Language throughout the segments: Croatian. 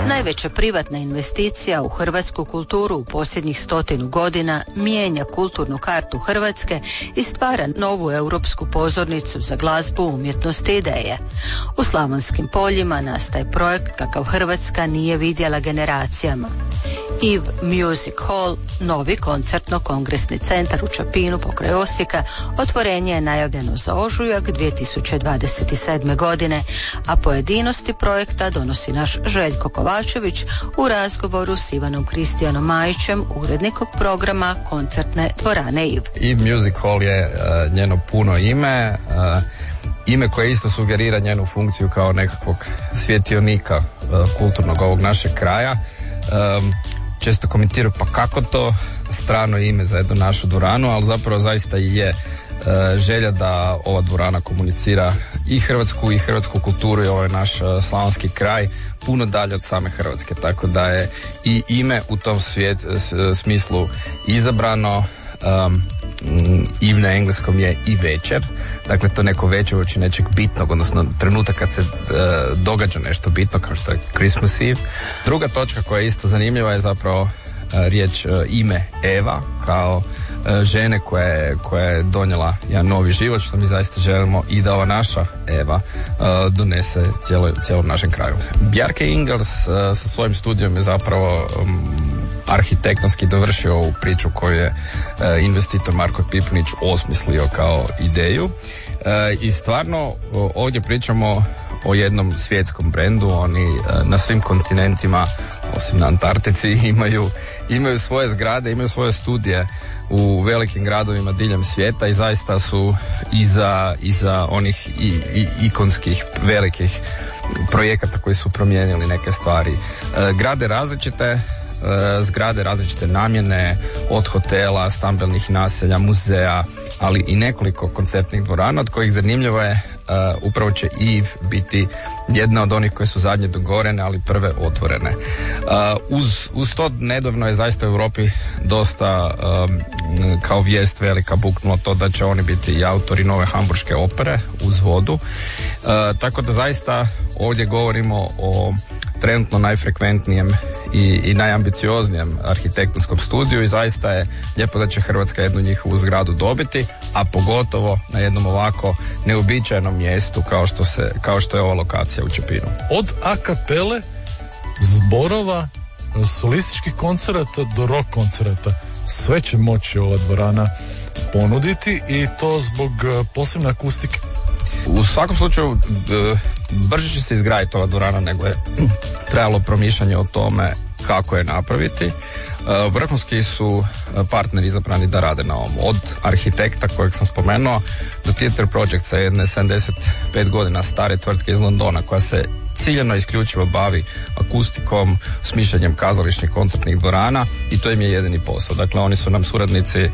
Najveća privatna investicija u hrvatsku kulturu u posljednjih 100 godina mijenja kulturnu kartu Hrvatske i stvara novu europsku pozornicu za glazbu, umjetnost i ideje. U Slavonskim Poljima nastaje projekt kakav Hrvatska nije vidjela generacijama. Eve Music Hall, novi koncertno-kongresni centar u Čapinu pokraj Osijeka, otvorenje je najavljeno za ožujak 2027. godine, a pojedinosti projekta donosi naš Željko Kovačević u razgovoru s Ivanom Kristijanom Majićem, urednikom programa koncertne dvorane Eve. Eve Music Hall je njeno puno ime, ime koje isto sugerira njenu funkciju kao nekakvog svjetionika kulturnog ovog našeg kraja. Često komentiraju pa kako to, strano ime za jednu našu dvoranu, ali zapravo zaista i je želja da ova dvorana komunicira i hrvatsku kulturu i ovaj naš slavonski kraj puno dalje od same Hrvatske, tako da je i ime u tom smislu izabrano. Eve na engleskom je i večer, dakle to neko večer uoči nečeg bitnog, odnosno trenutak kad se događa nešto bitno kao što je Christmas Eve. Druga točka koja je isto zanimljiva je zapravo riječ ime Eva kao žene koja je donijela jedan novi život, što mi zaista želimo i da ova naša Eva donese cijelom našem kraju. Bjarke Ingels sa svojim studijom je zapravo arhitektonski dovršio ovu priču koju je investitor Marko Pipunić osmislio kao ideju. I stvarno ovdje pričamo o jednom svjetskom brendu. Oni na svim kontinentima, osim na Antarktici, imaju svoje zgrade, imaju svoje studije u velikim gradovima diljem svijeta i zaista su iza onih ikonskih velikih projekata koji su promijenili neke stvari. Grade različite zgrade, različite namjene, od hotela, stambenih naselja, muzeja, ali i nekoliko koncertnih dvorana, od kojih zanimljivo je upravo će Eve biti jedna od onih koje su zadnje dogorene, ali prve otvorene. Uz to nedavno je zaista u Europi dosta kao vijest velika buknulo to da će oni biti i autori nove hamburške opere Uz vodu. Tako da zaista ovdje govorimo o trenutno najfrekventnijem i najambicioznijem arhitektonskom studiju i zaista je lijepo da će Hrvatska jednu njihovu zgradu dobiti, a pogotovo na jednom ovako neuobičajenom mjestu kao što je ova lokacija u Čepinu. Od a kapele, zborova, solističkih koncerata do rock koncerata, sve će moći ova dvorana ponuditi i to zbog posebne akustike. U svakom slučaju brže će se izgraditi ova dvorana nego je trebalo promišljanje o tome kako je napraviti. Vrhunski su partneri izabrani da rade na ovom. Od arhitekta kojeg sam spomenuo do Theatre Projectsa, jedne 75 godina stare tvrtke iz Londona koja se ciljano isključivo bavi akustikom, smišljanjem kazališnih koncertnih dvorana i to im je jedini posao. Dakle, oni su nam suradnici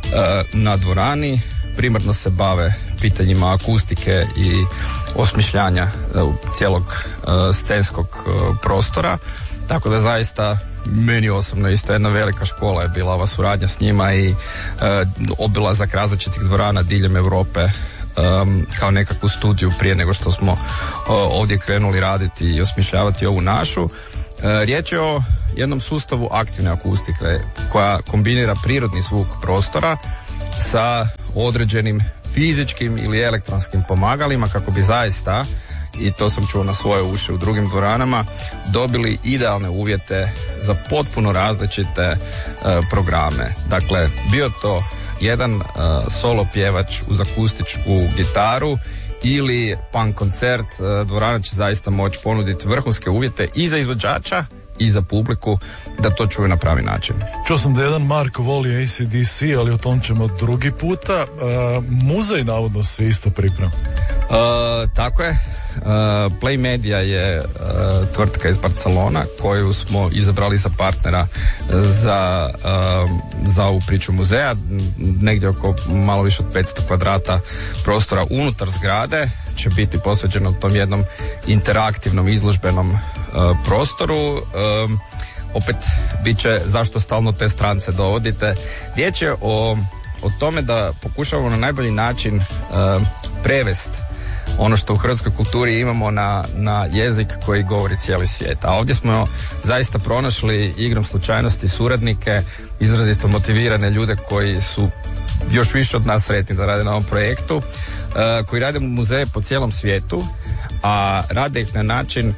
na dvorani, primarno se bave pitanjima akustike i osmišljanja cijelog scenskog prostora, tako da zaista meni osobno isto jedna velika škola je bila ova suradnja s njima i obilazak različitih dvorana diljem Europe kao nekakvu studiju prije nego što smo ovdje krenuli raditi i osmišljavati ovu našu. Riječ je o jednom sustavu aktivne akustike koja kombinira prirodni zvuk prostora sa određenim fizičkim ili elektronskim pomagalima kako bi zaista, i to sam čuo na svoje uši u drugim dvoranama, dobili idealne uvjete za potpuno različite programe. Dakle, bio to jedan solo pjevač uz akustičku gitaru ili punk koncert, dvorana će zaista moći ponuditi vrhunske uvjete i za izvođača i za publiku da to čuju na pravi način. Čuo sam da jedan Marko voli AC/DC, ali o tom ćemo drugi puta. Muzej navodno se isto priprema. Tako je. Play Media je tvrtka iz Barcelona koju smo izabrali za partnera za ovu priču muzeja. Negdje oko malo više od 500 kvadrata prostora unutar zgrade će biti posvećeno tom jednom interaktivnom izložbenom prostoru. Opet bit će zašto stalno te strance dovodite. Riječ je o tome da pokušavamo na najbolji način prevest ono što u hrvatskoj kulturi imamo na jezik koji govori cijeli svijet. A ovdje smo zaista pronašli igrom slučajnosti suradnike, izrazito motivirane ljude koji su još više od nas sretni da rade na ovom projektu, koji rade muzeje po cijelom svijetu, a rade ih na način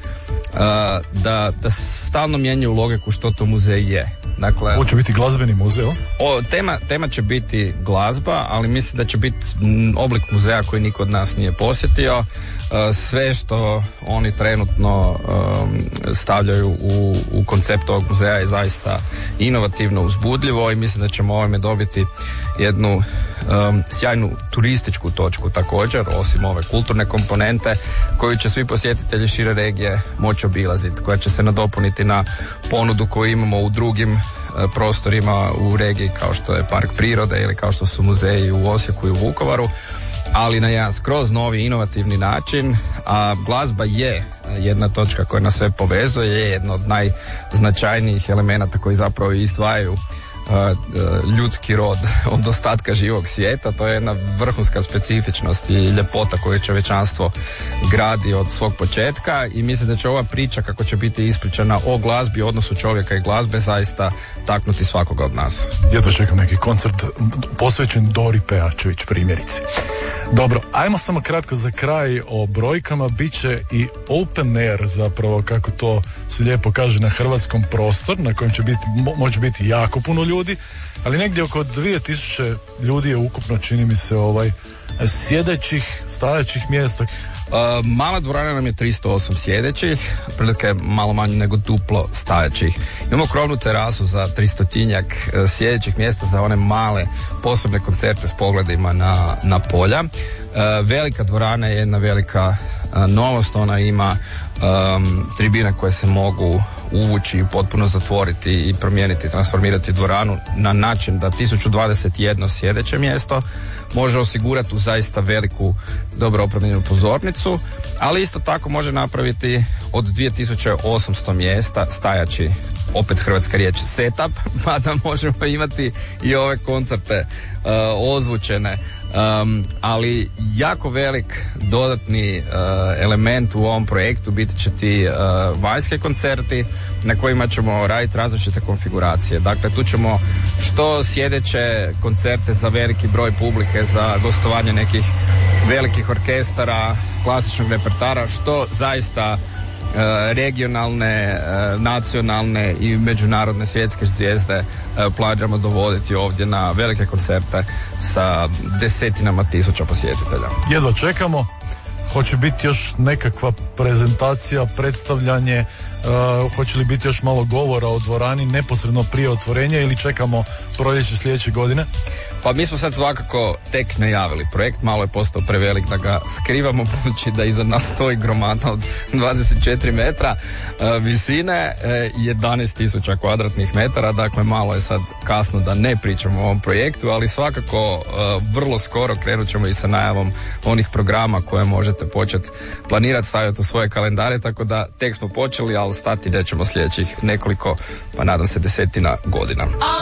da stalno mijenjaju logiku što to muzej je. Dakle, ovo će biti glazbeni muzej? Tema će biti glazba, ali mislim da će biti oblik muzeja koji niko od nas nije posjetio. Sve što oni trenutno stavljaju u koncept ovog muzeja je zaista inovativno, uzbudljivo i mislim da ćemo ovime dobiti jednu sjajnu turističku točku također, osim ove kulturne komponente koju će svi posjetitelji šire regije moći obilaziti, koja će se nadopuniti na ponudu koju imamo u drugim prostorima u regiji kao što je park prirode ili kao što su muzeji u Osijeku i u Vukovaru, ali na jedan skroz novi inovativni način. A glazba je jedna točka koja nas sve povezuje, je jedna od najznačajnijih elemenata koji zapravo izdvajaju ljudski rod od ostatka živog svijeta. To je jedna vrhunska specifičnost i ljepota koju čovječanstvo gradi od svog početka i mislim da će ova priča, kako će biti ispričana o glazbi, odnosu čovjeka i glazbe, zaista taknuti svakoga od nas. Jedva čekam neki koncert posvećen Dori Pejačević primjerici. Dobro, ajmo samo kratko za kraj o brojkama. Biće i open air, zapravo kako to se lijepo kaže na hrvatskom, prostor na kojem će moći biti jako puno ljudi, ali negdje oko 2000 ljudi je ukupno, čini mi se, sjedećih, stajećih mjesta. Mala dvorana nam je 308 sjedećih, prilike malo manje nego duplo stajećih. Imamo krovnu terasu za 300-tinjak sjedećih mjesta za one male posebne koncerte s pogledima na polja. Velika dvorana je jedna velika novost, ona ima tribine koje se mogu uvući i potpuno zatvoriti i promijeniti, transformirati dvoranu na način da 1021 sjedeće mjesto može osigurati u zaista veliku, dobro opremljenu pozornicu, ali isto tako može napraviti od 2800 mjesta stajaći, opet hrvatska riječ, setup, pa da možemo imati i ove koncerte ozvučene. Ali jako velik dodatni element u ovom projektu biti će ti vanjski koncerti na kojima ćemo raditi različite konfiguracije. Dakle, tu ćemo što sjedeće koncerte za veliki broj publike, za gostovanje nekih velikih orkestara, klasičnog repertara, što zaista regionalne, nacionalne i međunarodne svjetske zvijezde planiramo dovoditi ovdje na velike koncerte sa desetinama tisuća posjetitelja. Jedva čekamo. Hoće biti još nekakva prezentacija, predstavljanje, hoće li biti još malo govora o dvorani neposredno prije otvorenja ili čekamo proljeće sljedeće godine? Pa mi smo sad svakako tek najavili projekt, malo je postao prevelik da ga skrivamo, budući da iza nas stoji gromada od 24 metra visine, 11.000 kvadratnih metara, dakle malo je sad kasno da ne pričamo o ovom projektu, ali svakako vrlo skoro krenut ćemo i sa najavom onih programa koje možete početi planirati, staviti u svoje kalendare, tako da tek smo počeli, ali stati nećemo sljedećih nekoliko, pa nadam se desetina godina.